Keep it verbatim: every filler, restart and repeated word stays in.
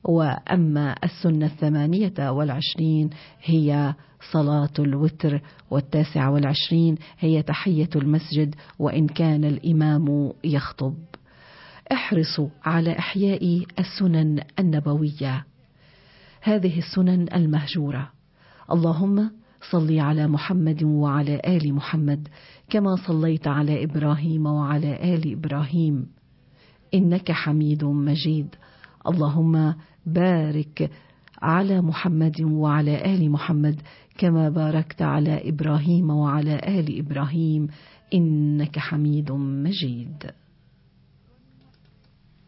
وأما السنة الثمانية والعشرين هي صلاة الوتر، والتاسع والعشرين هي تحية المسجد وإن كان الإمام يخطب. احرصوا على إحياء السنن النبوية، هذه السنن المهجورة. اللهم صل على محمد وعلى آل محمد كما صليت على إبراهيم وعلى آل إبراهيم إنك حميد مجيد. اللهم بارك على محمد وعلى آل محمد كما باركت على إبراهيم وعلى آل إبراهيم إنك حميد مجيد.